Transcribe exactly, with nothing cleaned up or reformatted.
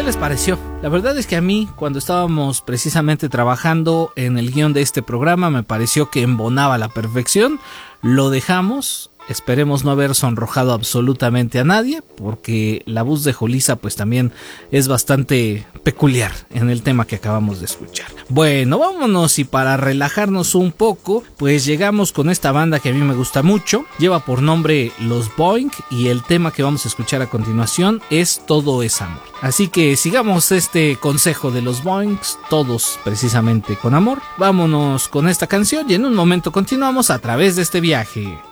les pareció? La verdad es que a mí, cuando estábamos precisamente trabajando en el guión de este programa, me pareció que embonaba a la perfección. Lo dejamos. Esperemos no haber sonrojado absolutamente a nadie, porque la voz de Julissa pues también es bastante peculiar en el tema que acabamos de escuchar. Bueno, vámonos, y para relajarnos un poco, pues llegamos con esta banda que a mí me gusta mucho. Lleva por nombre Los Boing, y el tema que vamos a escuchar a continuación es Todo es Amor. Así que sigamos este consejo de los Boings, todos precisamente con amor. Vámonos con esta canción y en un momento continuamos a través de este viaje.